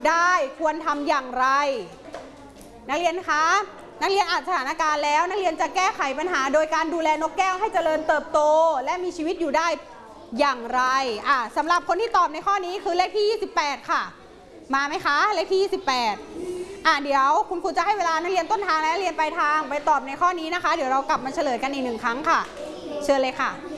ได้ควรทำอย่างไรนักเรียนคะนักเรียนอ่านสถานการณ์แล้วนักเรียนจะแก้ไขปัญหาโดยการดูแลนกแก้วให้เจริญเติบโตและมีชีวิตอยู่ได้อย่างไรสำหรับคนที่ตอบในข้อนี้คือเลขที่28ค่ะมาไหมคะเลขที่28เดี๋ยวคุณครูจะให้เวลานักเรียนต้นทางและนักเรียนปลายทางไปตอบในข้อนี้นะคะเดี๋ยวเรากลับมาเฉลยกันอีก1 ครั้งค่ะเชิญเลยค่ะ